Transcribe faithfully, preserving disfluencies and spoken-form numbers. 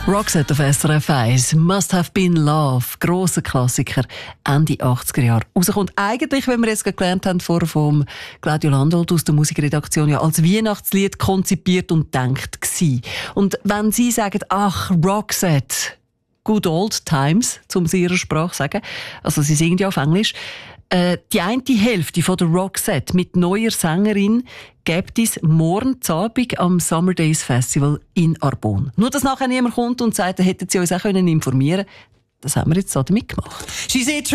Roxette auf S R F eins, Must Have Been Love, grosser Klassiker, Ende achtziger Jahre. Rauskommt eigentlich, wenn wir jetzt gelernt haben, vorher vom Claudio Landolt aus der Musikredaktion, ja als Weihnachtslied konzipiert und gedacht gsi. Und wenn Sie sagen, ach, Roxette, good old times, zum sie ihrer Sprache sagen, also sie singen ja auf Englisch, äh, die eine Hälfte von der Roxette mit neuer Sängerin gibt es morgen Abend am Summer Days Festival in Arbon. Nur, dass nachher niemand kommt und sagt, da hätten sie uns auch informieren können. Das haben wir jetzt so damit gemacht.